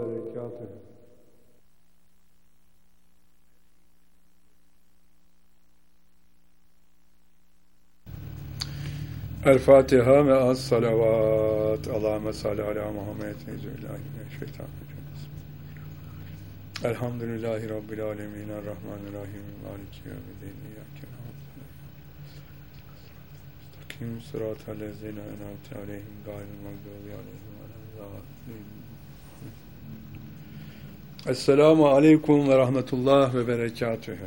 وبركاته. El-Fatiha ve as-salavat. Allahümme salli ala Muhammed ve Şeytanirracim. Elhamdülillahi Rabbil alemin. Errahmanirrahim. Maliki yevmiddin. İyyâke na'budu ve iyyâke nestaîn. Sıratal lezîne en'amte aleyhim gayril mağdûbi aleyhim veleddâllîn. Esselamu aleyküm ve rahmetullah ve berekatühü.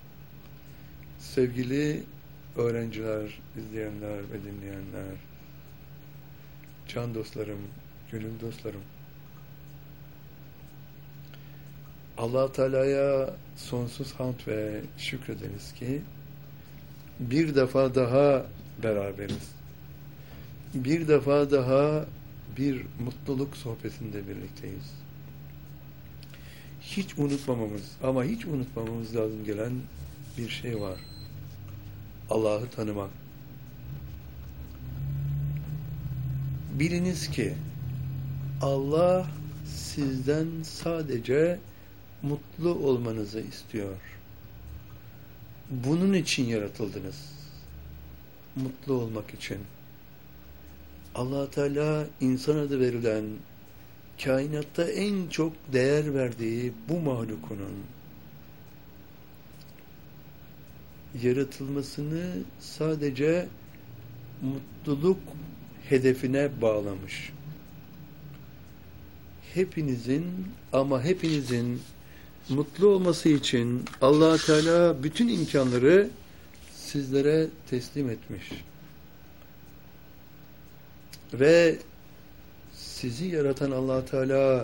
Sevgili öğrenciler, izleyenler ve dinleyenler, can dostlarım, gönül dostlarım, Allah Teala'ya sonsuz hamd ve şükrederiz ki bir defa daha beraberiz. Bir defa daha bir mutluluk sohbetinde birlikteyiz. Hiç unutmamamız lazım gelen bir şey var. Allah'ı tanımak. Biliniz ki Allah sizden sadece mutlu olmanızı istiyor. Bunun için yaratıldınız. Mutlu olmak için. Allah Teala insan adı verilen, kainatta en çok değer verdiği bu mahlukunun yaratılmasını sadece mutluluk hedefine bağlamış. Hepinizin mutlu olması için Allah Teala bütün imkanları sizlere teslim etmiş. Ve sizi yaratan Allah Teala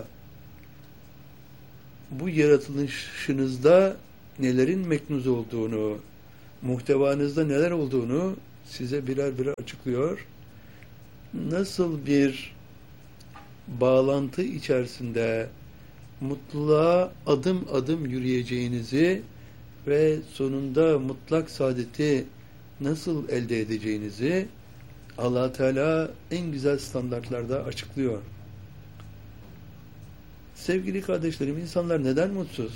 bu yaratılışınızda nelerin meknuz olduğunu, muhtevanızda neler olduğunu size birer birer açıklıyor. Nasıl bir bağlantı içerisinde mutluluğa adım adım yürüyeceğinizi ve sonunda mutlak saadeti nasıl elde edeceğinizi Allah Teala en güzel standartlarda açıklıyor. Sevgili kardeşlerim, insanlar neden mutsuz?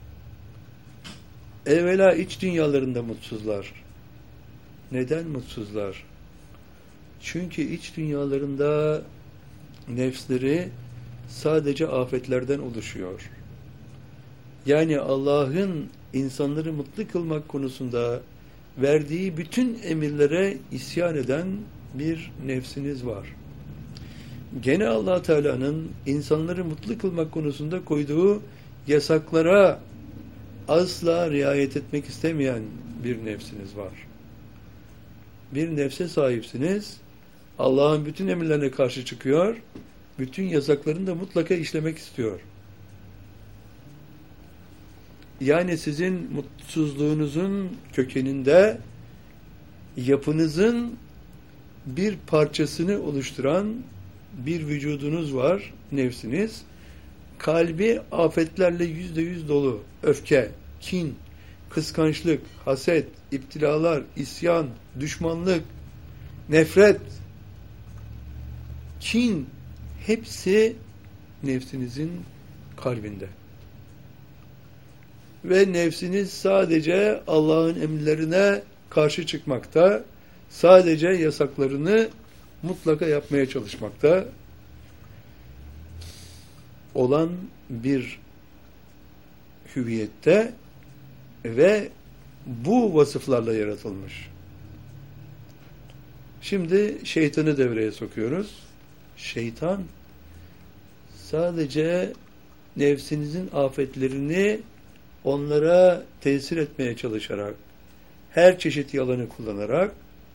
Evvela iç dünyalarında mutsuzlar. Neden mutsuzlar? Çünkü iç dünyalarında nefsleri sadece afetlerden oluşuyor. Yani Allah'ın insanları mutlu kılmak konusunda verdiği bütün emirlere isyan eden bir nefsiniz var. Gene Allah Teala'nın insanları mutlu kılmak konusunda koyduğu yasaklara asla riayet etmek istemeyen bir nefsiniz var. Bir nefse sahipsiniz. Allah'ın bütün emirlerine karşı çıkıyor. Bütün yasaklarını da mutlaka işlemek istiyor. Yani sizin mutsuzluğunuzun kökeninde yapınızın bir parçasını oluşturan bir vücudunuz var, nefsiniz. Kalbi afetlerle %100 dolu. Öfke, kin, kıskançlık, haset, iptilalar, isyan, düşmanlık, nefret, kin, hepsi nefsinizin kalbinde. Ve nefsiniz sadece Allah'ın emirlerine karşı çıkmakta, sadece yasaklarını mutlaka yapmaya çalışmakta olan bir hüviyette ve bu vasıflarla yaratılmış. Şimdi şeytanı devreye sokuyoruz. Şeytan sadece nefsinizin afetlerini onlara tesir etmeye çalışarak, her çeşit yalanı kullanarak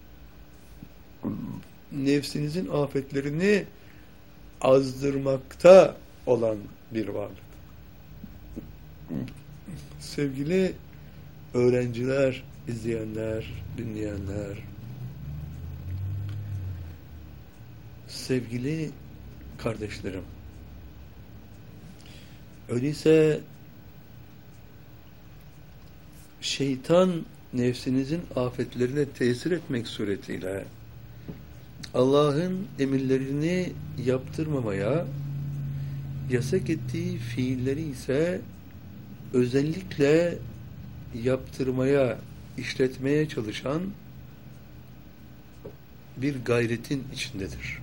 nefsinizin afetlerini azdırmakta olan bir varlık. Sevgili öğrenciler, izleyenler, dinleyenler, sevgili kardeşlerim, öyleyse şeytan nefsinizin afetlerine tesir etmek suretiyle Allah'ın emirlerini yaptırmamaya, Yasak ettiği fiilleri ise özellikle yaptırmaya, işletmeye çalışan bir gayretin içindedir.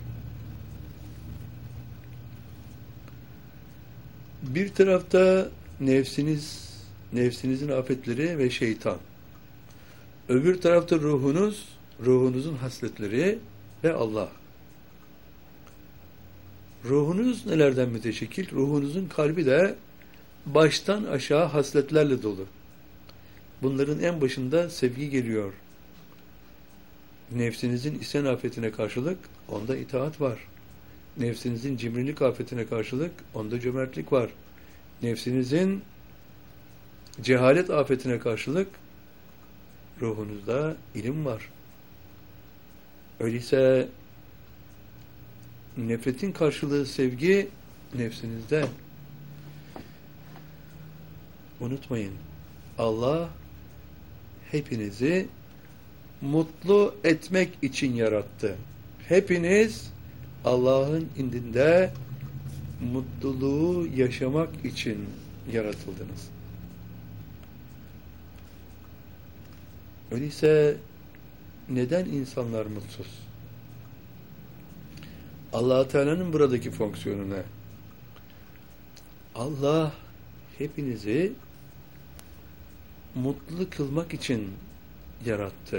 Bir tarafta nefsinizin afetleri ve şeytan. Öbür tarafta ruhunuzun hasletleri ve Allah. Ruhunuz nelerden müteşekkil? Ruhunuzun kalbi de baştan aşağı hasletlerle dolu. Bunların en başında sevgi geliyor. Nefsinizin isyan afetine karşılık onda itaat var. Nefsinizin cimrilik afetine karşılık onda cömertlik var. Nefsinizin cehalet afetine karşılık ruhunuzda ilim var. Öyleyse nefretin karşılığı sevgi nefsinizde. Unutmayın, Allah hepinizi mutlu etmek için yarattı. Hepiniz Allah'ın indinde mutluluğu yaşamak için yaratıldınız. Öyleyse neden insanlar mutsuz? Allah Teala'nın buradaki fonksiyonu ne? Allah hepinizi mutlu kılmak için yarattı.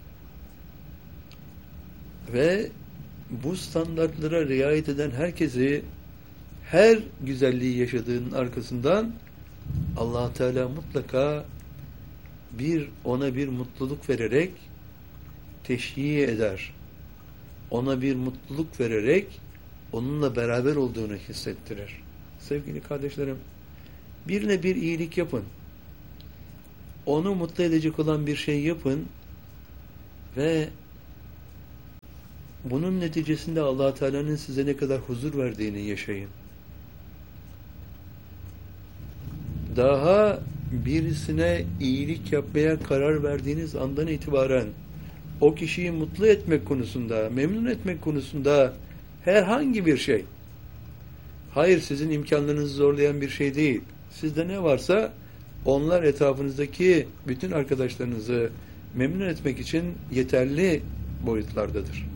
Ve bu standartlara riayet eden herkesi her güzelliği yaşadığının arkasından Allah Teala mutlaka ona bir mutluluk vererek teşhyi eder. Ona bir mutluluk vererek onunla beraber olduğunu hissettirir. Sevgili kardeşlerim, birine bir iyilik yapın. Onu mutlu edecek olan bir şey yapın ve bunun neticesinde Allah Teala'nın size ne kadar huzur verdiğini yaşayın. Daha birisine iyilik yapmaya karar verdiğiniz andan itibaren o kişiyi mutlu etmek konusunda, memnun etmek konusunda herhangi bir şey, hayır sizin imkanlarınızı zorlayan bir şey değil. Sizde ne varsa onlar etrafınızdaki bütün arkadaşlarınızı memnun etmek için yeterli boyutlardadır.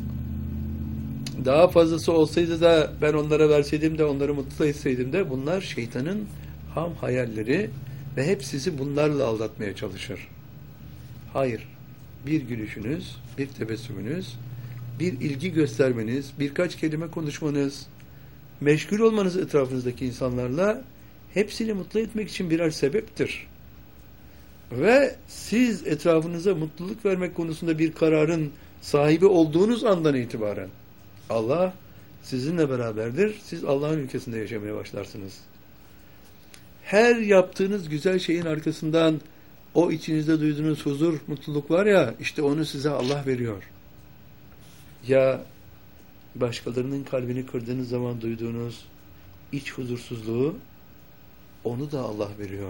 Daha fazlası olsaydı da ben onlara verseydim de onları mutlu etseydim de bunlar şeytanın ham hayalleri ve hep sizi bunlarla aldatmaya çalışır. Hayır. Bir gülüşünüz, bir tebessümünüz, bir ilgi göstermeniz, birkaç kelime konuşmanız, meşgul olmanız etrafınızdaki insanlarla hepsini mutlu etmek için birer sebeptir. Ve siz etrafınıza mutluluk vermek konusunda bir kararın sahibi olduğunuz andan itibaren Allah sizinle beraberdir. Siz Allah'ın ülkesinde yaşamaya başlarsınız. Her yaptığınız güzel şeyin arkasından o içinizde duyduğunuz huzur, mutluluk var ya, işte onu size Allah veriyor. Ya başkalarının kalbini kırdığınız zaman duyduğunuz iç huzursuzluğu, onu da Allah veriyor.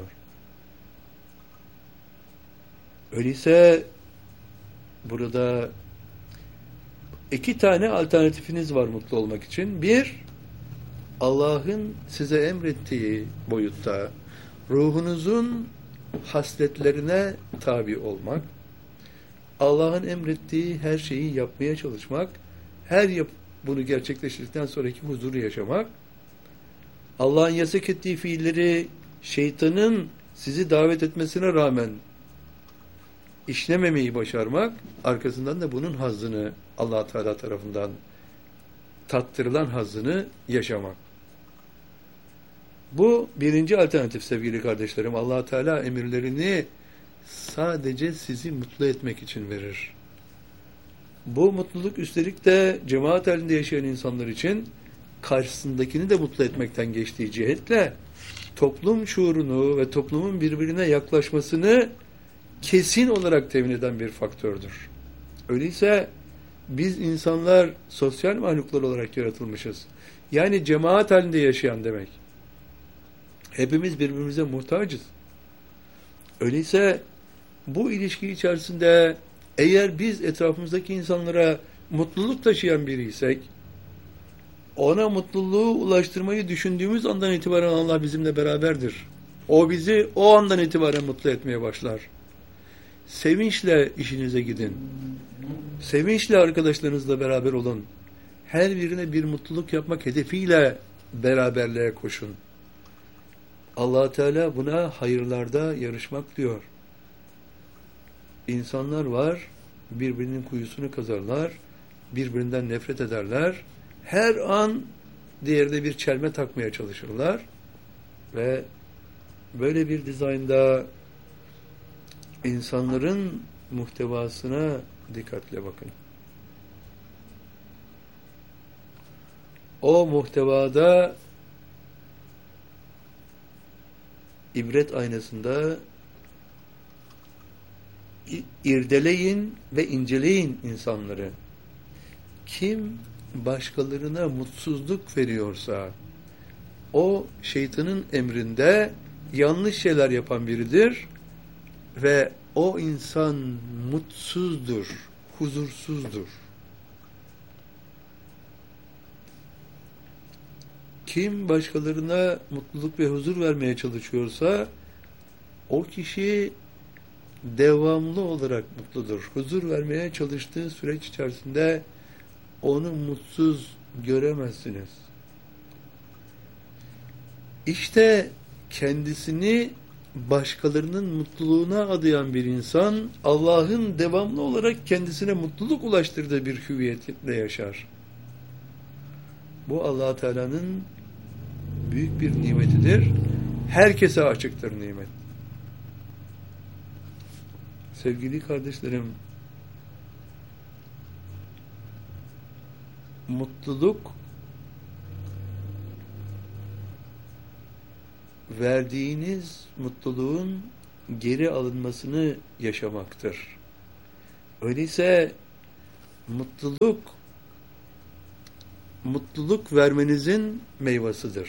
Öyleyse burada iki tane alternatifiniz var mutlu olmak için. Bir, Allah'ın size emrettiği boyutta ruhunuzun hasletlerine tabi olmak, Allah'ın emrettiği her şeyi yapmaya çalışmak, bunu gerçekleştirdikten sonraki huzuru yaşamak, Allah'ın yasak ettiği fiilleri şeytanın sizi davet etmesine rağmen işlememeyi başarmak, arkasından da bunun hazzını Allah Teala tarafından tattırılan hazzını yaşamak. Bu birinci alternatif sevgili kardeşlerim. Allah Teala emirlerini sadece sizi mutlu etmek için verir. Bu mutluluk üstelik de cemaat halinde yaşayan insanlar için karşısındakini de mutlu etmekten geçtiği cihetle toplum şuurunu ve toplumun birbirine yaklaşmasını kesin olarak temin eden bir faktördür. Öyleyse biz insanlar sosyal mahluklar olarak yaratılmışız. Yani cemaat halinde yaşayan demek. Hepimiz birbirimize muhtacız. Öyleyse bu ilişki içerisinde eğer biz etrafımızdaki insanlara mutluluk taşıyan biriysek, Ona mutluluğu ulaştırmayı düşündüğümüz andan itibaren Allah bizimle beraberdir. O bizi o andan itibaren mutlu etmeye başlar. Sevinçle işinize gidin. Sevinçle arkadaşlarınızla beraber olun. Her birine bir mutluluk yapmak hedefiyle beraberliğe koşun. Allah Teala buna hayırlarda yarışmak diyor. İnsanlar var, birbirinin kuyusunu kazarlar, birbirinden nefret ederler. Her an diğerine bir çelme takmaya çalışırlar ve böyle bir dizaynda insanların muhtevasına dikkatle bakın. O muhtevada ibret aynasında irdeleyin ve inceleyin insanları. Kim başkalarına mutsuzluk veriyorsa o şeytanın emrinde yanlış şeyler yapan biridir ve o insan mutsuzdur, huzursuzdur. Kim başkalarına mutluluk ve huzur vermeye çalışıyorsa o kişi devamlı olarak mutludur. Huzur vermeye çalıştığı süreç içerisinde onu mutsuz göremezsiniz. İşte kendisini başkalarının mutluluğuna adayan bir insan Allah'ın devamlı olarak kendisine mutluluk ulaştırdığı bir hüviyetle yaşar. Bu Allah Teala'nın büyük bir nimetidir. Herkese açıktır nimet. Sevgili kardeşlerim, mutluluk verdiğiniz mutluluğun geri alınmasını yaşamaktır. Öyleyse mutluluk vermenizin meyvasıdır.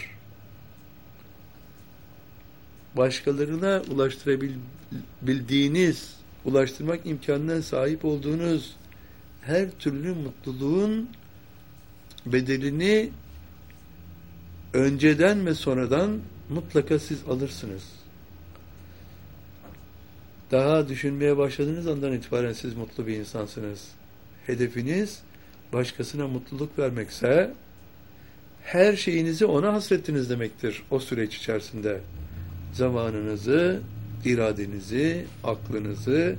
Başkalarına ulaştırabildiğiniz, ulaştırmak imkanına sahip olduğunuz her türlü mutluluğun bedelini önceden ve sonradan mutlaka siz alırsınız. Daha düşünmeye başladığınız andan itibaren siz mutlu bir insansınız. Hedefiniz başkasına mutluluk vermekse her şeyinizi ona hasrettiniz demektir o süreç içerisinde. Zamanınızı, iradenizi, aklınızı,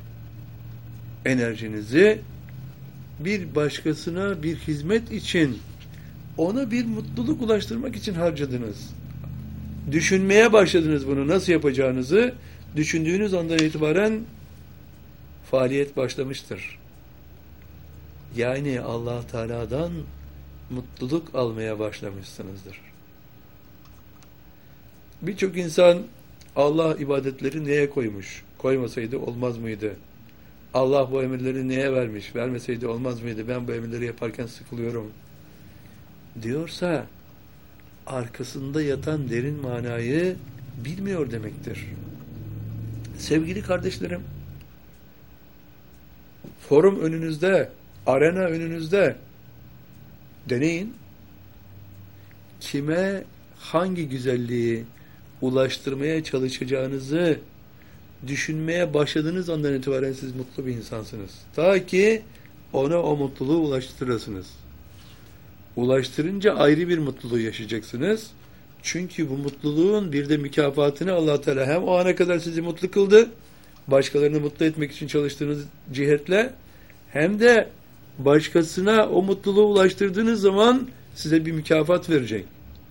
enerjinizi bir başkasına bir hizmet için, ona bir mutluluk ulaştırmak için harcadınız. Düşünmeye başladınız bunu nasıl yapacağınızı. Düşündüğünüz andan itibaren faaliyet başlamıştır. Yani Allah Teala'dan mutluluk almaya başlamışsınızdır. Birçok insan Allah ibadetleri neye koymuş? Koymasaydı olmaz mıydı? Allah bu emirleri neye vermiş? Vermeseydi olmaz mıydı? Ben bu emirleri yaparken sıkılıyorum diyorsa arkasında yatan derin manayı bilmiyor demektir. Sevgili kardeşlerim, forum önünüzde, arena önünüzde, deneyin. Kime hangi güzelliği ulaştırmaya çalışacağınızı düşünmeye başladığınız andan itibaren siz mutlu bir insansınız. Ta ki ona o mutluluğu ulaştırasınız. Ulaştırınca ayrı bir mutluluğu yaşayacaksınız. Çünkü bu mutluluğun bir de mükafatını Allah Teala hem o ana kadar sizi mutlu kıldı, başkalarını mutlu etmek için çalıştığınız cihetle, hem de başkasına o mutluluğu ulaştırdığınız zaman size bir mükafat verecek.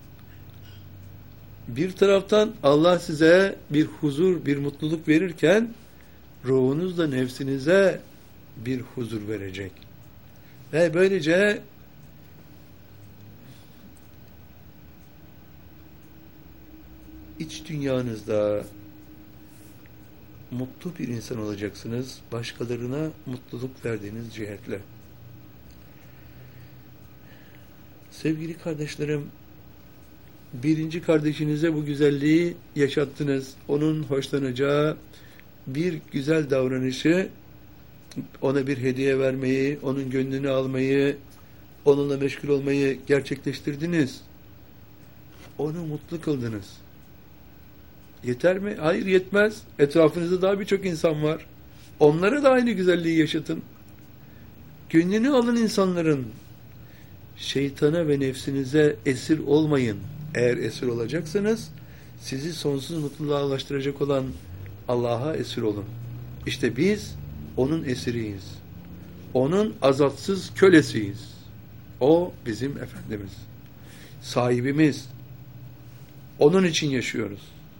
Bir taraftan Allah size bir huzur, bir mutluluk verirken ruhunuzla nefsinize bir huzur verecek. Ve böylece iç dünyanızda mutlu bir insan olacaksınız, başkalarına mutluluk verdiğiniz cihetle. Sevgili kardeşlerim, birinci kardeşinize bu güzelliği yaşattınız. Onun hoşlanacağı bir güzel davranışı, ona bir hediye vermeyi, onun gönlünü almayı, onunla meşgul olmayı gerçekleştirdiniz. Onu mutlu kıldınız. Yeter mi? Hayır, yetmez. Etrafınızda daha birçok insan var. Onlara da aynı güzelliği yaşatın. Gönlünü alın insanların. Şeytana ve nefsinize esir olmayın. Eğer esir olacaksanız sizi sonsuz mutluluğa ulaştıracak olan Allah'a esir olun. İşte biz onun esiriyiz. Onun azatsız kölesiyiz. O bizim Efendimiz. Sahibimiz. Onun için yaşıyoruz.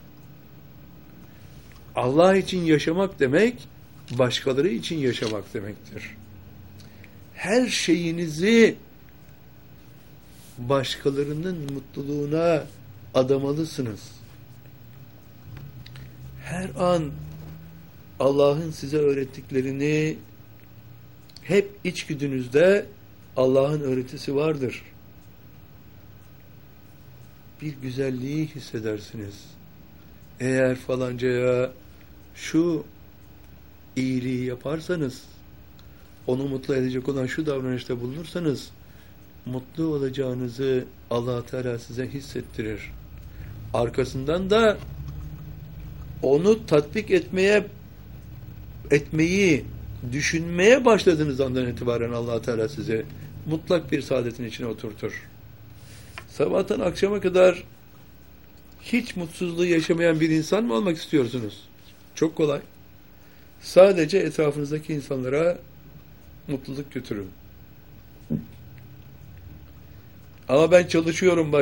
Allah için yaşamak demek, başkaları için yaşamak demektir. Her şeyinizi başkalarının mutluluğuna adamalısınız. Her an Allah'ın size öğrettiklerini hep içgüdünüzde Allah'ın öğretisi vardır. Bir güzelliği hissedersiniz. Eğer falancaya şu iyiliği yaparsanız, onu mutlu edecek olan şu davranışta bulunursanız, mutlu olacağınızı Allah Teala size hissettirir. Arkasından da onu tatbik etmeyi düşünmeye başladığınız andan itibaren Allah Teala size mutlak bir saadetin içine oturtur. Sabahtan akşama kadar hiç mutsuzluğu yaşamayan bir insan mı olmak istiyorsunuz? Çok kolay. Sadece etrafınızdaki insanlara mutluluk götürün. Ama ben çalışıyorum,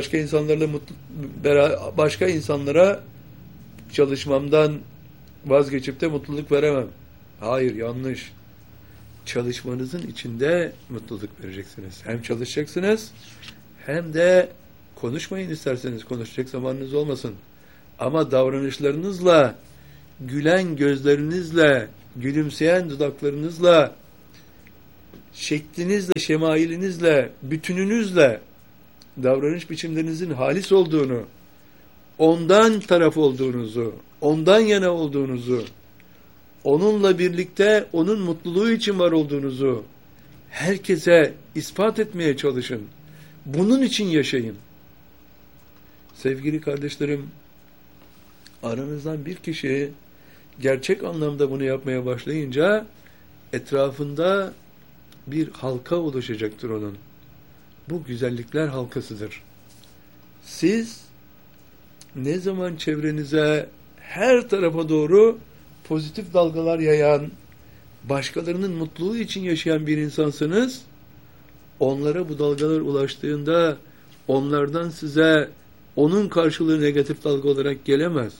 başka insanlara çalışmamdan vazgeçip de mutluluk veremem. Hayır, yanlış. Çalışmanızın içinde mutluluk vereceksiniz. Hem çalışacaksınız hem de konuşmayın isterseniz. Konuşacak zamanınız olmasın. Ama davranışlarınızla, gülen gözlerinizle, gülümseyen dudaklarınızla, şeklinizle, şemailinizle, bütününüzle davranış biçimlerinizin halis olduğunu, ondan taraf olduğunuzu, ondan yana olduğunuzu, onunla birlikte onun mutluluğu için var olduğunuzu herkese ispat etmeye çalışın. Bunun için yaşayın. Sevgili kardeşlerim, aranızdan bir kişi gerçek anlamda bunu yapmaya başlayınca etrafında bir halka oluşacaktır onun. Bu güzellikler halkasıdır. Siz ne zaman çevrenize her tarafa doğru pozitif dalgalar yayan, başkalarının mutluluğu için yaşayan bir insansınız, onlara bu dalgalar ulaştığında onlardan size onun karşılığı negatif dalga olarak gelemez.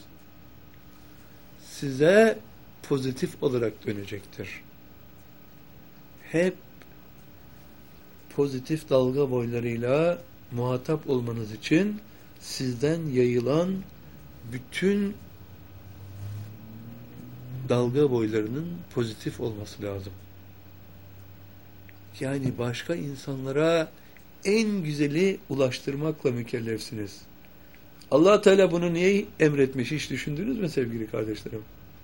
Size pozitif olarak dönecektir. Hep pozitif dalga boylarıyla muhatap olmanız için sizden yayılan bütün dalga boylarının pozitif olması lazım. Yani başka insanlara en güzeli ulaştırmakla mükellefsiniz. Allah Teala bunu niye emretmiş, hiç düşündünüz mü sevgili kardeşlerim?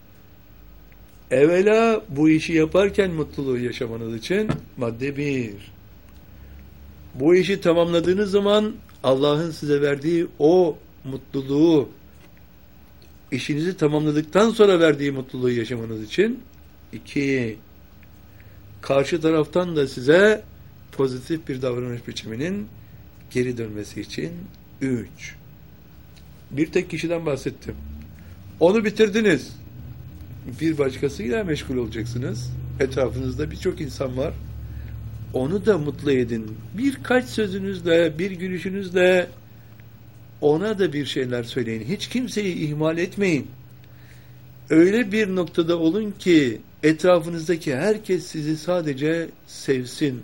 Evvela bu işi yaparken mutluluğu yaşamanız için madde 1. Bu işi tamamladığınız zaman Allah'ın size verdiği o mutluluğu, işinizi tamamladıktan sonra verdiği mutluluğu yaşamanız için 2. Karşı taraftan da size pozitif bir davranış biçiminin geri dönmesi için 3. Bir tek kişiden bahsettim. Onu bitirdiniz. Bir başkasıyla meşgul olacaksınız. Etrafınızda birçok insan var. Onu da mutlu edin. Birkaç sözünüzle, bir gülüşünüzle ona da bir şeyler söyleyin. Hiç kimseyi ihmal etmeyin. Öyle bir noktada olun ki etrafınızdaki herkes sizi sadece sevsin.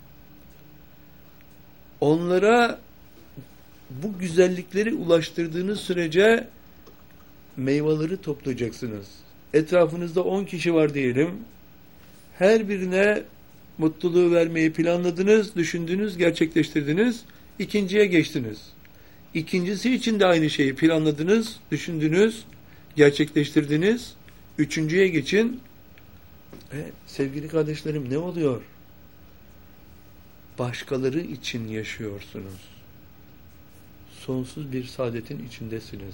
Onlara bu güzellikleri ulaştırdığınız sürece meyveleri toplayacaksınız. Etrafınızda 10 kişi var diyelim. Her birine mutluluğu vermeyi planladınız, düşündünüz, gerçekleştirdiniz. İkinciye geçtiniz. İkincisi için de aynı şeyi planladınız, düşündünüz, gerçekleştirdiniz. Üçüncüye geçin. Sevgili kardeşlerim, ne oluyor? başkaları için yaşıyorsunuz. Sonsuz bir saadetin içindesiniz.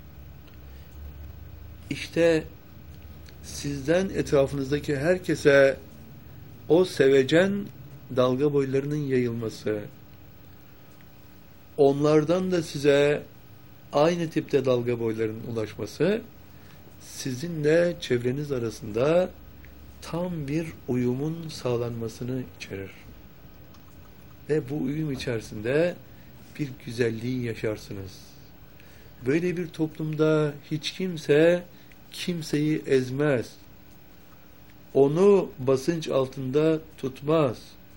İşte sizden etrafınızdaki herkese o sevecen dalga boylarının yayılması, onlardan da size aynı tipte dalga boylarının ulaşması, sizinle çevreniz arasında tam bir uyumun sağlanmasını içerir. Ve bu uyum içerisinde bir güzelliği yaşarsınız. Böyle bir toplumda hiç kimse kimseyi ezmez. Onu basınç altında tutmaz.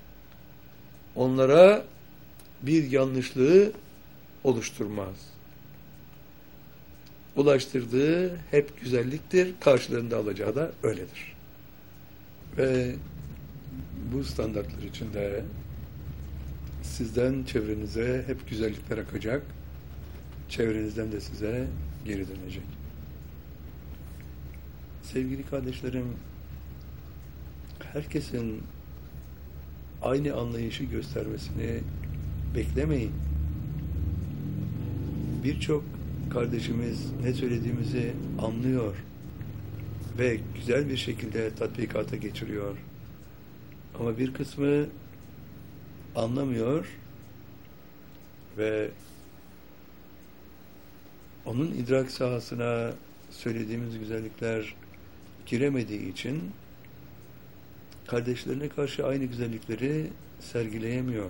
Onlara bir yanlışlığı oluşturmaz. Ulaştırdığı hep güzelliktir, karşılığında alacağı da öyledir. Ve bu standartlar içinde sizden çevrenize hep güzellikler akacak, çevrenizden de size geri dönecek. Sevgili kardeşlerim, herkesin aynı anlayışı göstermesini beklemeyin. Birçok kardeşimiz ne söylediğimizi anlıyor ve güzel bir şekilde tatbikata geçiriyor. Ama bir kısmı anlamıyor ve onun idrak sahasına söylediğimiz güzellikler giremediği için kardeşlerine karşı aynı güzellikleri sergileyemiyor.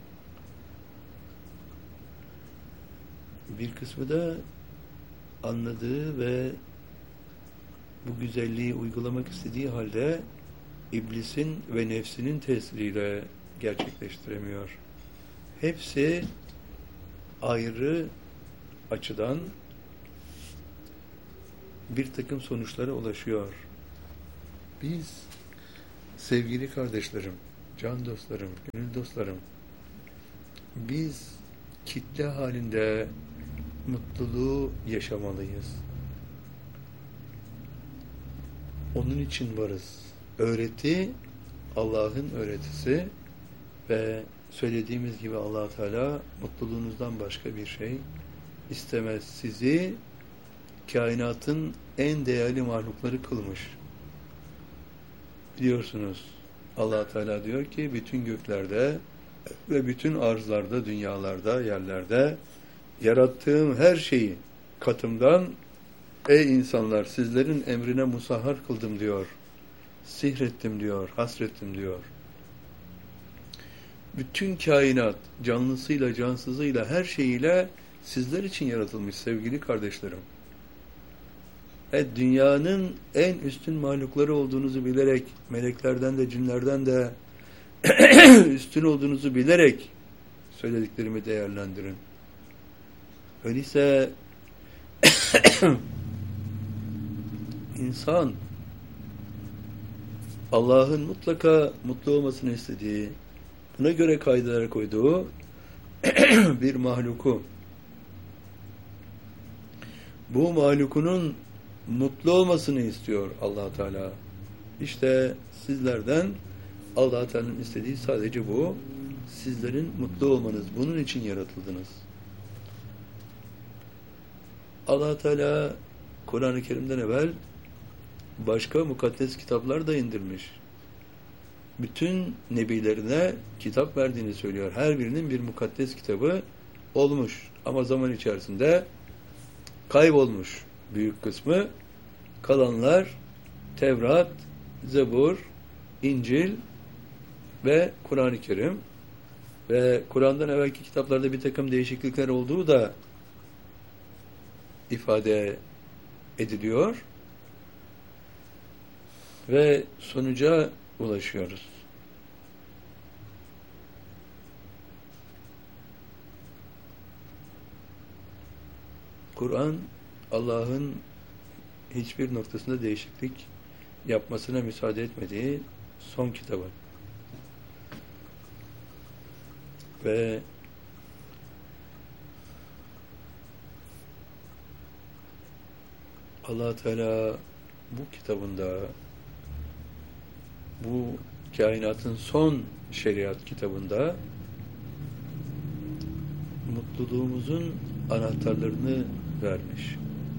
Bir kısmı da anladığı ve bu güzelliği uygulamak istediği halde iblisin ve nefsinin tesiriyle gerçekleştiremiyor. Hepsi ayrı açıdan bir takım sonuçlara ulaşıyor. Biz sevgili kardeşlerim, can dostlarım, gönül dostlarım, biz kitle halinde mutluluğu yaşamalıyız. Onun için varız. Öğreti Allah'ın öğretisi ve söylediğimiz gibi Allah Teala mutluluğunuzdan başka bir şey istemez. Sizi kainatın en değerli mahlukları kılmış. Biliyorsunuz Allah Teala diyor ki bütün göklerde ve bütün arzlarda, dünyalarda, yerlerde yarattığım her şeyi katımdan ey insanlar sizlerin emrine musahhar kıldım diyor. Sihrettim diyor, hasrettim diyor. Bütün kainat canlısıyla, cansızıyla, her şeyiyle sizler için yaratılmış sevgili kardeşlerim. Dünyanın en üstün mahlukları olduğunuzu bilerek, meleklerden de cinlerden de üstün olduğunuzu bilerek söylediklerimi değerlendirin. Öyleyse insan Allah'ın mutlaka mutlu olmasını istediği, buna göre kaideler koyduğu bir mahluku, bu mahlukunun mutlu olmasını istiyor Allah Teala. İşte sizlerden Allah Teala'nın istediği sadece bu. Sizlerin mutlu olmanız. Bunun için yaratıldınız. Allah Teala Kur'an-ı Kerim'den evvel başka mukaddes kitaplar da indirmiş. Bütün nebilerine kitap verdiğini söylüyor. Her birinin bir mukaddes kitabı olmuş. Ama zaman içerisinde kaybolmuş büyük kısmı. Kalanlar Tevrat, Zebur, İncil ve Kur'an-ı Kerim. Ve Kur'an'dan evvelki kitaplarda bir takım değişiklikler olduğu da ifade ediliyor. Ve sonuca ulaşıyoruz. Kur'an, Allah'ın hiçbir noktasında değişiklik yapmasına müsaade etmediği son kitabı. Ve Allah Teala bu kitabında bu kainatın son şeriat kitabında mutluluğumuzun anahtarlarını vermiş.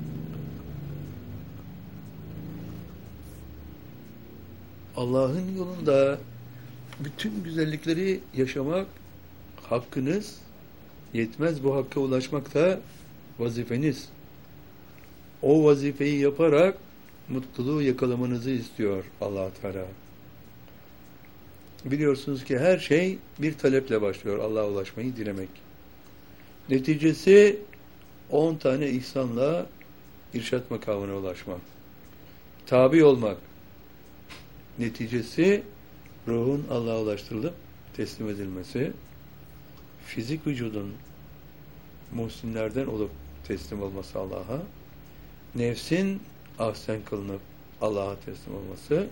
Allah'ın yolunda bütün güzellikleri yaşamak hakkınız, yetmez bu hakka ulaşmak da vazifeniz. O vazifeyi yaparak mutluluğu yakalamanızı istiyor Allah Teala. Biliyorsunuz ki her şey bir taleple başlıyor, Allah'a ulaşmayı dilemek. Neticesi 10 tane ihsanla irşat makamına ulaşmak. Tabi olmak. Neticesi ruhun Allah'a ulaştırılıp teslim edilmesi. Fizik vücudun muhsinlerden olup teslim olması Allah'a. Nefsin ahsen kılınıp Allah'a teslim olması.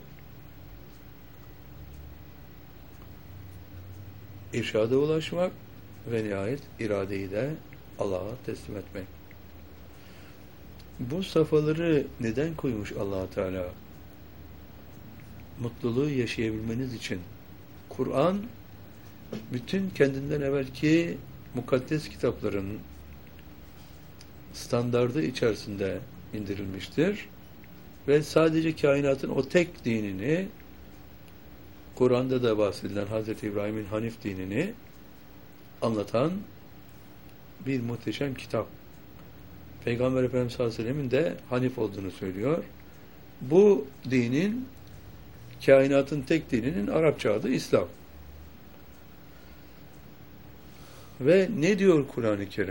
İrşada ulaşmak ve nihayet iradeyi de Allah'a teslim etmek. Bu safhaları neden koymuş Allah Teala? Mutluluğu yaşayabilmeniz için. Kur'an bütün kendinden evvelki mukaddes kitapların standardı içerisinde indirilmiştir. Ve sadece kainatın o tek dinini, Kur'an'da da bahsedilen Hazreti İbrahim'in Hanif dinini anlatan bir muhteşem kitap. Peygamber Efendimiz sallallahu aleyhi ve sellem'in de Hanif olduğunu söylüyor. Bu dinin, kainatın tek dininin Arapça adı İslam. Ve ne diyor Kur'an-ı Kerim?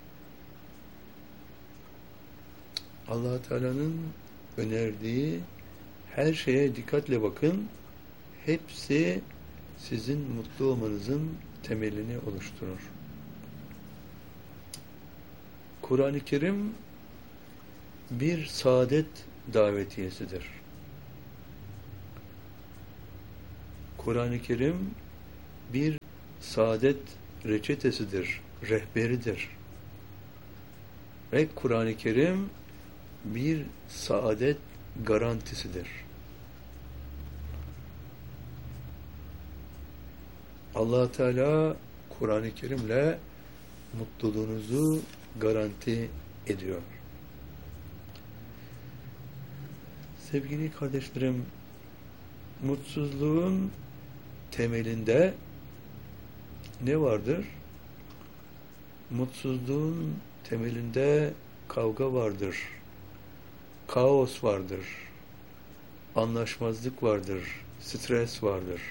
Allah Teala'nın önerdiği her şeye dikkatle bakın. Hepsi sizin mutlu olmanızın temelini oluşturur. Kur'an-ı Kerim bir saadet davetiyesidir. Kur'an-ı Kerim bir saadet reçetesidir, rehberidir. Ve Kur'an-ı Kerim bir saadet garantisidir. Allah Teala Kur'an-ı Kerim'le mutluluğunuzu garanti ediyor. Sevgili kardeşlerim, mutsuzluğun temelinde ne vardır? Mutsuzluğun temelinde kavga vardır, kaos vardır, anlaşmazlık vardır, stres vardır.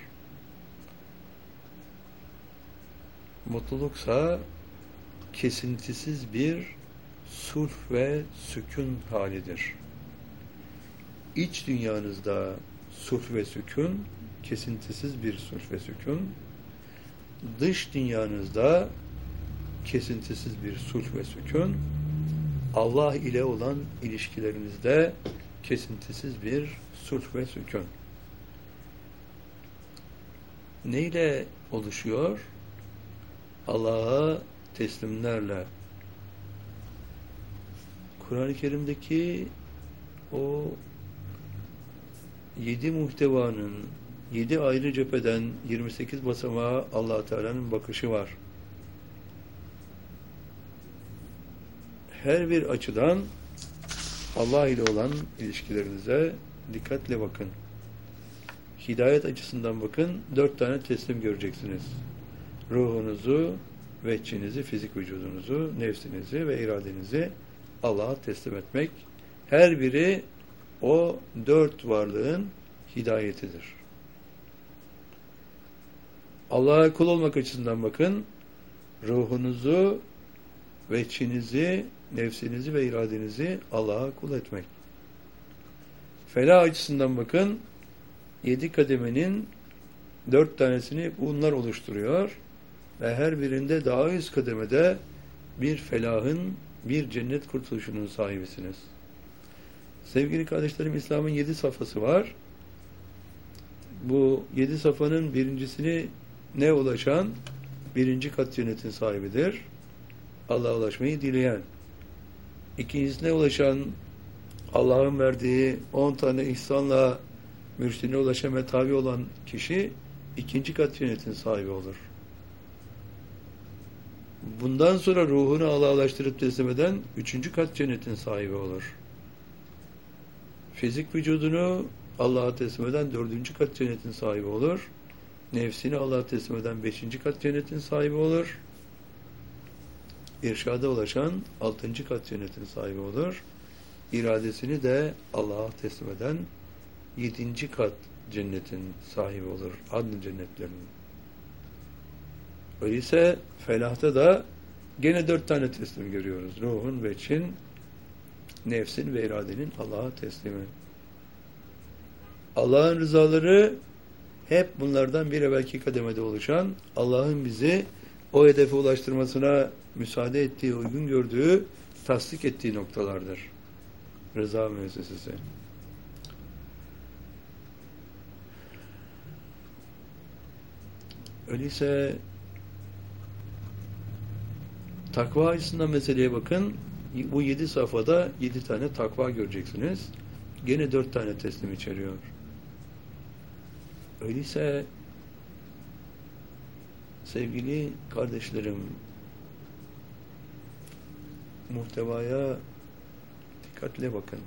Mutluluksa kesintisiz bir sulh ve sükun halidir. İç dünyanızda sulh ve sükun, kesintisiz bir sulh ve sükun, dış dünyanızda kesintisiz bir sulh ve sükun, Allah ile olan ilişkilerinizde kesintisiz bir sulh ve sükun. Neyle oluşuyor? Allah'a teslimlerle. Kur'an-ı Kerim'deki o 7 muhtevanın 7 ayrı cepheden 28 basamağa Allah Teala'nın bakışı var. Her bir açıdan Allah ile olan ilişkilerinize dikkatle bakın. Hidayet açısından bakın, 4 tane teslim göreceksiniz. Ruhunuzu, veçhinizi, fizik vücudunuzu, nefsinizi ve iradenizi Allah'a teslim etmek. Her biri o 4 varlığın hidayetidir. Allah'a kul olmak açısından bakın, ruhunuzu, veçhinizi, nefsinizi ve iradenizi Allah'a kul etmek. Felah açısından bakın, 7 kademenin 4 tanesini bunlar oluşturuyor ve her birinde daha üst kademede bir felahın, bir cennet kurtuluşunun sahibisiniz. Sevgili kardeşlerim, İslam'ın 7 safhası var. Bu 7 safhanın birincisini ne ulaşan? 1. kat cennetin sahibidir. Allah'a ulaşmayı dileyen. İkincisine ulaşan, Allah'ın verdiği 10 tane ihsanla mürşidine ulaşan ve tabi olan kişi ikinci kat cennetin sahibi olur. Bundan sonra ruhunu Allah'laştırıp teslim eden üçüncü kat cennetin sahibi olur. Fizik vücudunu Allah'a teslim eden dördüncü kat cennetin sahibi olur. Nefsini Allah'a teslim eden beşinci kat cennetin sahibi olur. İrşada ulaşan altıncı kat cennetin sahibi olur. İradesini de Allah'a teslim eden yedinci kat cennetin sahibi olur. Adn cennetlerinin. Öyleyse felahta da gene 4 tane teslim görüyoruz. Ruhun, veçin, nefsin ve iradenin Allah'a teslimi. Allah'ın rızaları hep bunlardan bir evvelki kademede oluşan, Allah'ın bizi o hedefe ulaştırmasına müsaade ettiği, uygun gördüğü, tasdik ettiği noktalardır. Rıza müessesesi. Öyleyse takva açısından meseleye bakın. Bu 7 safhada 7 tane takva göreceksiniz. Gene 4 tane teslim içeriyor. Öyleyse sevgili kardeşlerim, muhtevaya dikkatle bakın.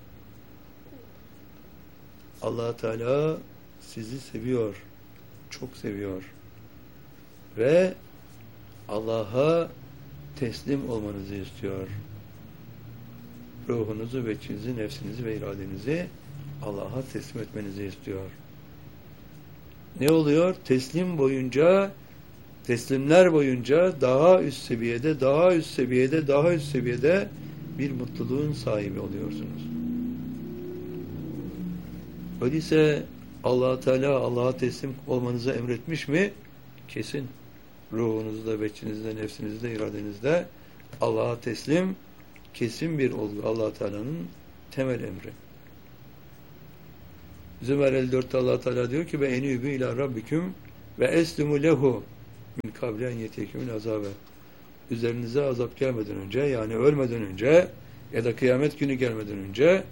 Allah Teala sizi seviyor. Çok seviyor. Ve Allah'a teslim olmanızı istiyor. Ruhunuzu, veçinizi, nefsinizi ve iradenizi Allah'a teslim etmenizi istiyor. Ne oluyor? Teslimler boyunca daha üst seviyede bir mutluluğun sahibi oluyorsunuz. Öyleyse Allah Teala Allah'a teslim olmanızı emretmiş mi? Kesin. Ruhunuzda, veçinizde, nefsinizde, iradenizde Allah'a teslim kesin bir olgu. Allah Teala'nın temel emri. Zümer 54'te Allah Teala diyor ki ve enübü ila rabbiküm ve eslimu lehu min kable en yetekümül azabe. Üzerinize azap gelmeden önce, yani ölmeden önce ya da kıyamet günü gelmeden önce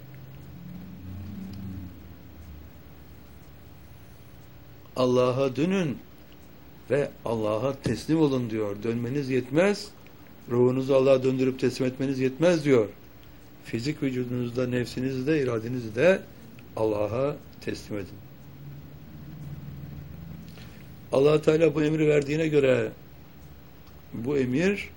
Allah'a dönün ve Allah'a teslim olun diyor. Dönmeniz yetmez. Ruhunuzu Allah'a döndürüp teslim etmeniz yetmez diyor. Fizik vücudunuzda, nefsinizde, iradenizde Allah'a teslim edin. Allah Teala bu emri verdiğine göre bu emir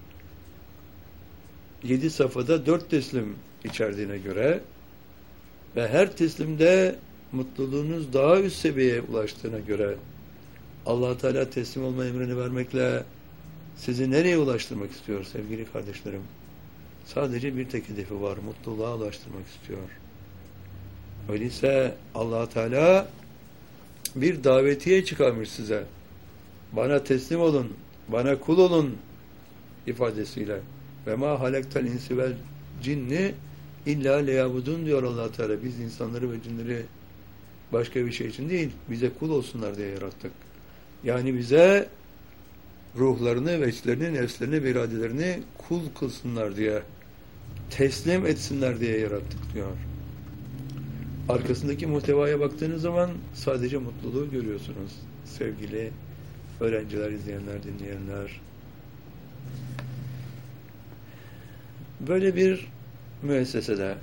7 safhada 4 teslim içerdiğine göre ve her teslimde mutluluğunuz daha üst seviyeye ulaştığına göre Allah Teala teslim olma emrini vermekle sizi nereye ulaştırmak istiyor sevgili kardeşlerim? Sadece bir tek hedefi var. Mutluluğa ulaştırmak istiyor. Öyleyse Allah Teala bir davetiye çıkarmış size. Bana teslim olun, bana kul olun ifadesiyle. Ve ma halektel insi vel cinni illa leyabudun diyor Allah Teala. Biz insanları ve cinleri başka bir şey için değil, bize kul olsunlar diye yarattık. Yani bize ruhlarını, veçlerini, nefslerini ve iradelerini kul kılsınlar diye, teslim etsinler diye yarattık diyor. Arkasındaki muhtevaya baktığınız zaman sadece mutluluğu görüyorsunuz. Sevgili öğrenciler, izleyenler, dinleyenler. Böyle bir müessesede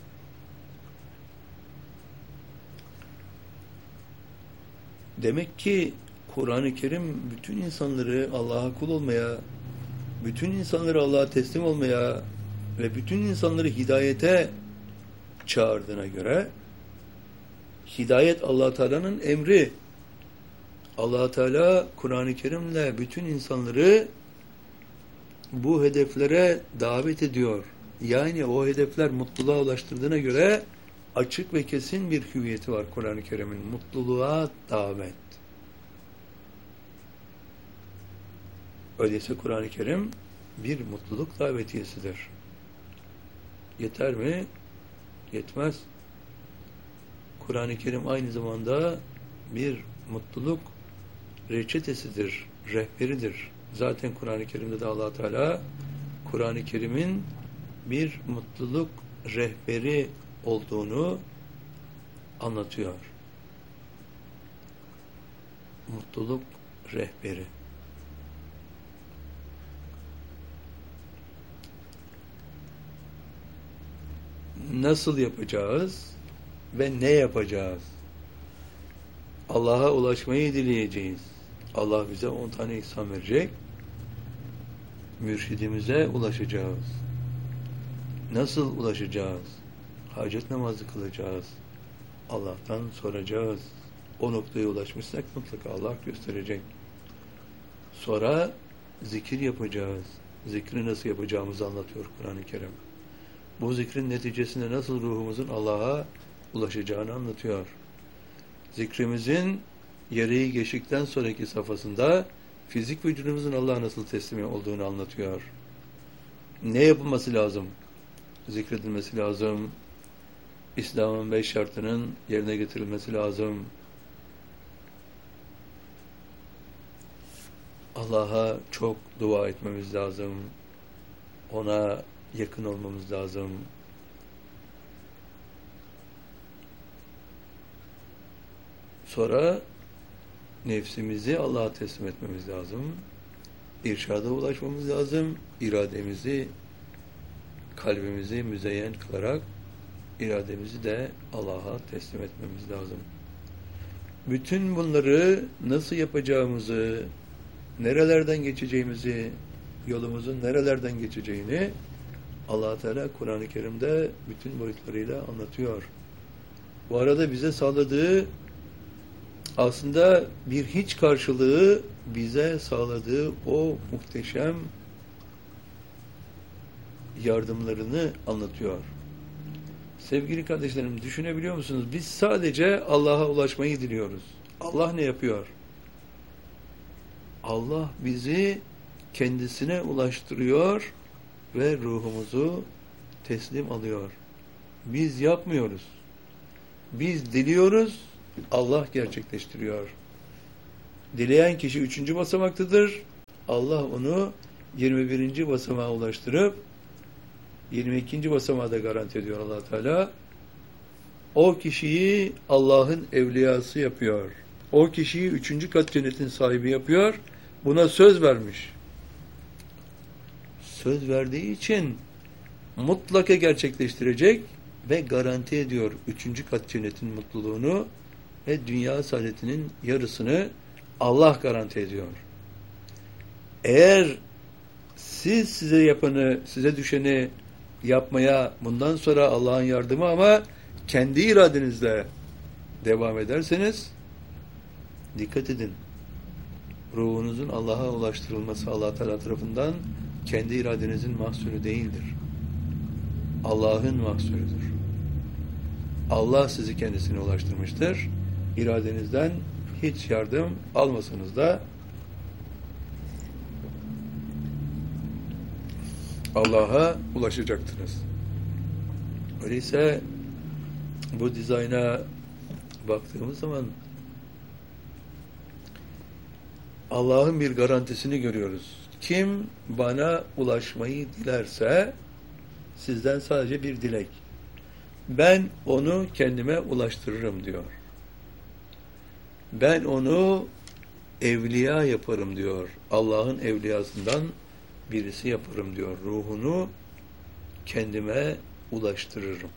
demek ki Kur'an-ı Kerim bütün insanları Allah'a kul olmaya, bütün insanları Allah'a teslim olmaya ve bütün insanları hidayete çağırdığına göre hidayet Allah Teala'nın emri. Allah Teala Kur'an-ı Kerim'le bütün insanları bu hedeflere davet ediyor. Yani o hedefler mutluluğa ulaştırdığına göre açık ve kesin bir hüviyeti var Kur'an-ı Kerim'in. Mutluluğa davet. Öyleyse Kur'an-ı Kerim bir mutluluk davetiyesidir. Yeter mi? Yetmez. Kur'an-ı Kerim aynı zamanda bir mutluluk reçetesidir, rehberidir. Zaten Kur'an-ı Kerim'de de Allah Teala Kur'an-ı Kerim'in bir mutluluk rehberi olduğunu anlatıyor. Mutluluk rehberi. Nasıl yapacağız ve ne yapacağız? Allah'a ulaşmayı dileyeceğiz. Allah bize 10 tane ihsan verecek. Mürşidimize ulaşacağız. Nasıl ulaşacağız? Hacet namazı kılacağız. Allah'tan soracağız. O noktaya ulaşmışsak mutlaka Allah gösterecek. Sonra zikir yapacağız. Zikri nasıl yapacağımızı anlatıyor Kur'an-ı Kerim. Bu zikrin neticesinde nasıl ruhumuzun Allah'a ulaşacağını anlatıyor. Zikrimizin yarıyı geçtikten sonraki safhasında fizik vücudumuzun Allah'a nasıl teslim olduğunu anlatıyor. Ne yapılması lazım? Zikredilmesi lazım. İslam'ın 5 şartının yerine getirilmesi lazım. Allah'a çok dua etmemiz lazım. Ona yakın olmamız lazım. Sonra nefsimizi Allah'a teslim etmemiz lazım. İrşada ulaşmamız lazım. İrademizi, kalbimizi müzeyyen kılarak irademizi de Allah'a teslim etmemiz lazım. Bütün bunları nasıl yapacağımızı, nerelerden geçeceğimizi, yolumuzun nerelerden geçeceğini Allah Teala Kur'an-ı Kerim'de bütün boyutlarıyla anlatıyor. Bu arada bize sağladığı aslında bir hiç karşılığı bize sağladığı o muhteşem yardımlarını anlatıyor. Sevgili kardeşlerim, düşünebiliyor musunuz? Biz sadece Allah'a ulaşmayı diliyoruz. Allah ne yapıyor? Allah bizi kendisine ulaştırıyor ve ruhumuzu teslim alıyor. Biz yapmıyoruz. Biz diliyoruz, Allah gerçekleştiriyor. Dileyen kişi 3. basamaktadır. Allah onu 21. basamağa ulaştırıp 22. basamağı da garanti ediyor Allah Teala. O kişiyi Allah'ın evliyası yapıyor. O kişiyi 3. kat cennetin sahibi yapıyor. Buna söz vermiş. Söz verdiği için mutlaka gerçekleştirecek ve garanti ediyor 3. kat cennetin mutluluğunu ve dünya saadetinin yarısını Allah garanti ediyor. Eğer siz size yapanı, size düşeni yapmaya bundan sonra Allah'ın yardımı ama kendi iradenizle devam ederseniz dikkat edin. Ruhunuzun Allah'a ulaştırılması Allah Teala tarafından kendi iradenizin mahsulü değildir. Allah'ın mahsulüdür. Allah sizi kendisine ulaştırmıştır. İradenizden hiç yardım almasanız da Allah'a ulaşacaktınız. Öyleyse bu dizayna baktığımız zaman Allah'ın bir garantisini görüyoruz. Kim bana ulaşmayı dilerse sizden sadece bir dilek. Ben onu kendime ulaştırırım diyor. Ben onu evliya yaparım diyor. Allah'ın evliyasından birisi yaparım diyor. Ruhunu kendime ulaştırırım.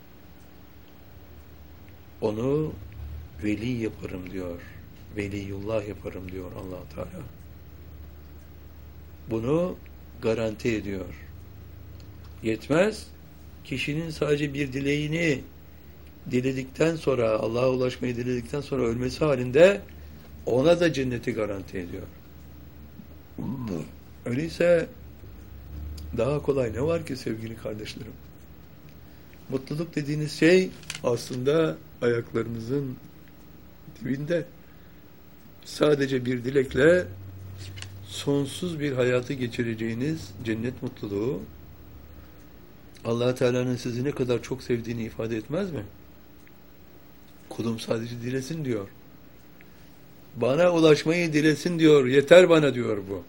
Onu veli yaparım diyor. Veliyullah yaparım diyor Allah Teala. Bunu garanti ediyor. Yetmez. Kişinin sadece bir dileğini diledikten sonra, Allah'a ulaşmayı diledikten sonra ölmesi halinde ona da cenneti garanti ediyor. Öyleyse daha kolay ne var ki sevgili kardeşlerim? Mutluluk dediğiniz şey aslında ayaklarınızın dibinde. Sadece bir dilekle sonsuz bir hayatı geçireceğiniz cennet mutluluğu Allah Teala'nın sizi ne kadar çok sevdiğini ifade etmez mi? Kulum sadece dilesin diyor. Bana ulaşmayı dilesin diyor. Yeter bana diyor bu.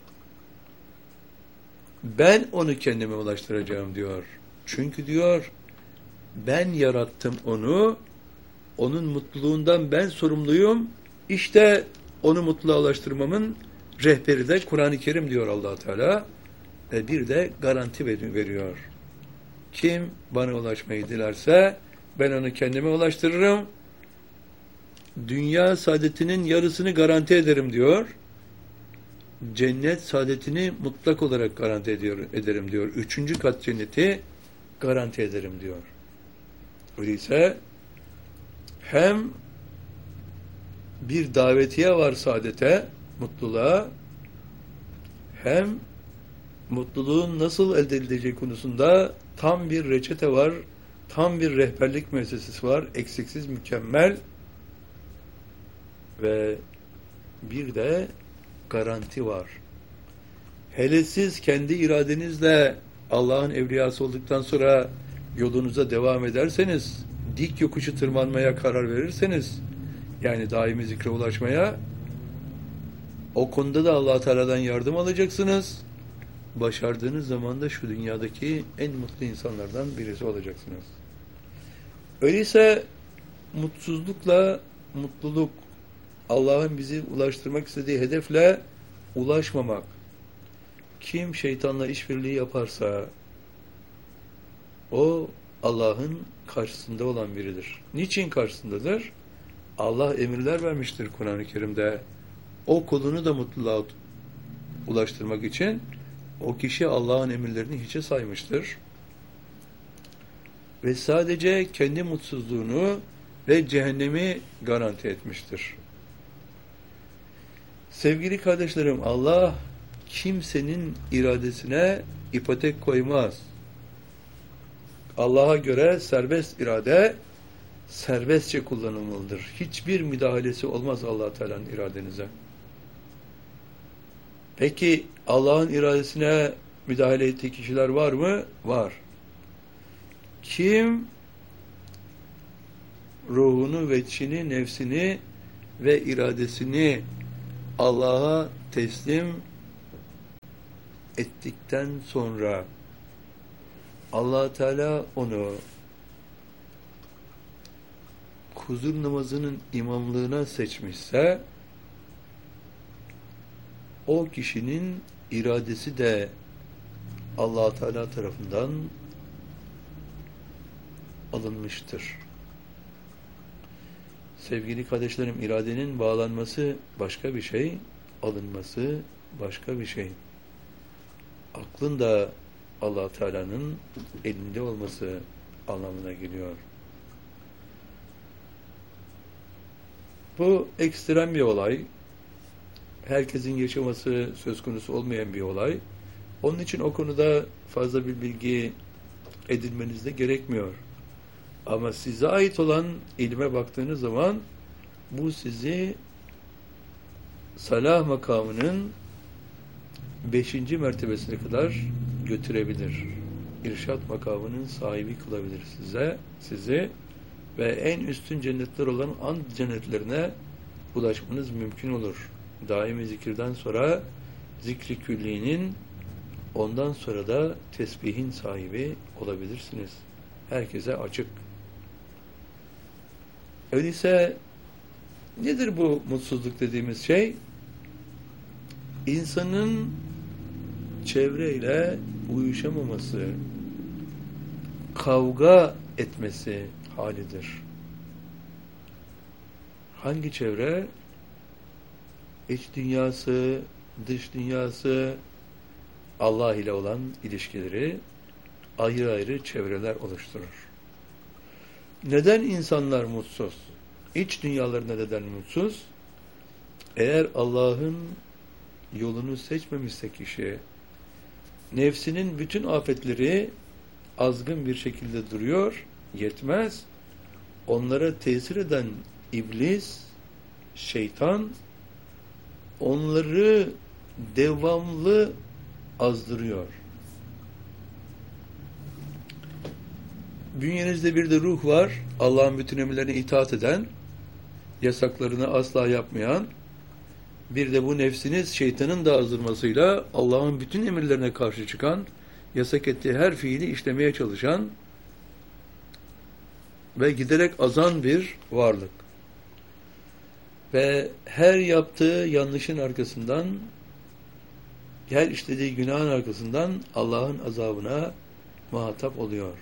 Ben onu kendime ulaştıracağım diyor. Çünkü diyor ben yarattım onu. Onun mutluluğundan ben sorumluyum. İşte onu mutluluğa ulaştırmamın rehberi de Kur'an-ı Kerim diyor Allah Teala ve bir de garanti veriyor. Kim bana ulaşmayı dilerse ben onu kendime ulaştırırım. Dünya saadetinin yarısını garanti ederim diyor. Cennet saadetini mutlak olarak garanti ederim diyor. 3. kat cenneti garanti ederim diyor. Öyleyse hem bir davetiye var saadete, mutluluğa, hem mutluluğun nasıl elde edilecek konusunda tam bir reçete var, tam bir rehberlik müessesesi var, eksiksiz, mükemmel ve bir de garanti var. Hele siz kendi iradenizle Allah'ın evliyası olduktan sonra yolunuza devam ederseniz, dik yokuşu tırmanmaya karar verirseniz, yani daimi zikre ulaşmaya, o konuda da Allah Teala'dan yardım alacaksınız. Başardığınız zaman da şu dünyadaki en mutlu insanlardan birisi olacaksınız. Öyleyse mutsuzlukla mutluluk, Allah'ın bizi ulaştırmak istediği hedefle ulaşmamak. Kim şeytanla işbirliği yaparsa o Allah'ın karşısında olan biridir. Niçin karşısındadır? Allah emirler vermiştir Kur'an-ı Kerim'de. O kulunu da mutluluğa ulaştırmak için o kişi Allah'ın emirlerini hiçe saymıştır. Ve sadece kendi mutsuzluğunu ve cehennemi garanti etmiştir. Sevgili kardeşlerim, Allah kimsenin iradesine ipotek koymaz. Allah'a göre serbest irade serbestçe kullanılmalıdır. Hiçbir müdahalesi olmaz Allah Teala'nın iradenize. Peki Allah'ın iradesine müdahale ettiği kişiler var mı? Var. Kim ruhunu, veçhini, nefsini ve iradesini Allah'a teslim ettikten sonra Allah Teala onu huzur namazının imamlığına seçmişse o kişinin iradesi de Allah Teala tarafından alınmıştır. Sevgili kardeşlerim, iradenin bağlanması başka bir şey, alınması başka bir şey. Aklın da Allah Teala'nın elinde olması anlamına geliyor. Bu ekstrem bir olay. Herkesin yaşaması söz konusu olmayan bir olay. Onun için o konuda fazla bir bilgi edinmeniz de gerekmiyor. Ama size ait olan ilme baktığınız zaman bu sizi salah makamının 5. mertebesine kadar götürebilir. İrşad makamının sahibi kılabilir sizi ve en üstün cennetler olan and cennetlerine ulaşmanız mümkün olur. Daimi zikirden sonra zikri külliğinin, ondan sonra da tesbihin sahibi olabilirsiniz. Herkese açık. Öyleyse nedir bu mutsuzluk dediğimiz şey? İnsanın çevreyle uyuşamaması, kavga etmesi halidir. Hangi çevre? İç dünyası, dış dünyası, Allah ile olan ilişkileri ayrı ayrı çevreler oluşturur. Neden insanlar mutsuz? İç dünyalarında neden mutsuz? Eğer Allah'ın yolunu seçmemişse kişi, nefsinin bütün afetleri azgın bir şekilde duruyor, yetmez. Onlara tesir eden iblis, şeytan, onları devamlı azdırıyor. Bünyenizde bir de ruh var, Allah'ın bütün emirlerine itaat eden, yasaklarını asla yapmayan, bir de bu nefsiniz şeytanın da azdırmasıyla Allah'ın bütün emirlerine karşı çıkan, yasak ettiği her fiili işlemeye çalışan ve giderek azan bir varlık. Ve her yaptığı yanlışın arkasından her işlediği günahın arkasından Allah'ın azabına muhatap oluyor.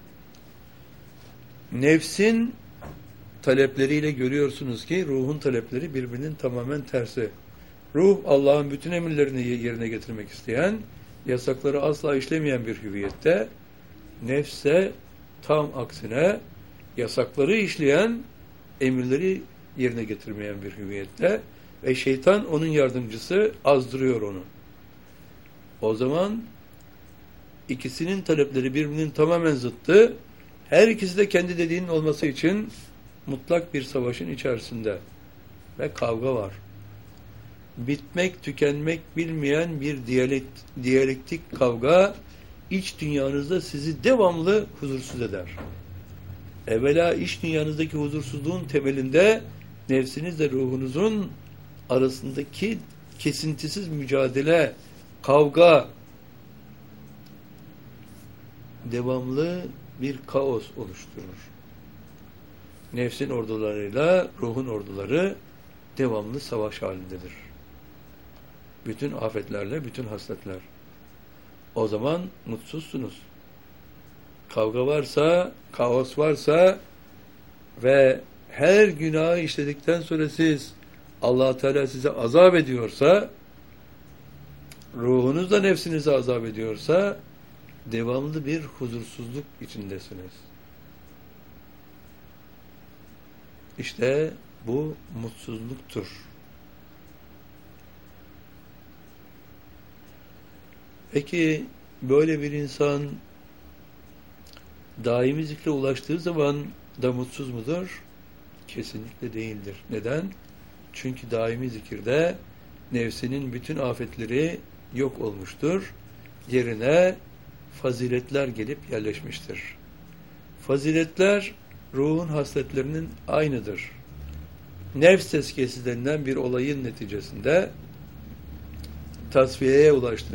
Nefsin talepleriyle görüyorsunuz ki ruhun talepleri birbirinin tamamen tersi. Ruh Allah'ın bütün emirlerini yerine getirmek isteyen, yasakları asla işlemeyen bir hüviyette, nefse tam aksine yasakları işleyen, emirleri yerine getirmeyen bir hüviyette ve şeytan onun yardımcısı, azdırıyor onu. O zaman ikisinin talepleri birbirinin tamamen zıttı. Her ikisi de kendi dediğinin olması için mutlak bir savaşın içerisinde ve kavga var. Bitmek, tükenmek bilmeyen bir diyalektik kavga iç dünyanızda sizi devamlı huzursuz eder. Evvela iç dünyanızdaki huzursuzluğun temelinde nefsinizle ruhunuzun arasındaki kesintisiz mücadele, kavga, devamlı bir kaos oluşturur. Nefsin ordularıyla ruhun orduları devamlı savaş halindedir. Bütün afetlerle, bütün hasletler. O zaman mutsuzsunuz. Kavga varsa, kaos varsa ve her günahı işledikten sonra siz, Allah Teala size azap ediyorsa, ruhunuz da nefsinize azap ediyorsa, devamlı bir huzursuzluk içindesiniz. İşte bu mutsuzluktur. Peki böyle bir insan daimi zikre ulaştığı zaman da mutsuz mudur? Kesinlikle değildir. Neden? Çünkü daimi zikirde nefsinin bütün afetleri yok olmuştur. Yerine faziletler gelip yerleşmiştir. Faziletler ruhun hasletlerinin aynıdır. Nefs tezkiyesi denilen bir olayın neticesinde tasfiyeye ulaştığında